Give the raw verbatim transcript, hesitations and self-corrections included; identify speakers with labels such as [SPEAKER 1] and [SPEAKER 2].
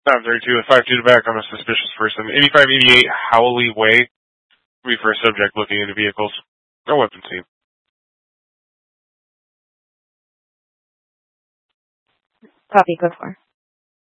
[SPEAKER 1] nine thirty-two with five two to back on a suspicious person. eighty-five eighty-eight Howley Way. Be for a subject looking into vehicles. No weapon seen.
[SPEAKER 2] Copy, go for.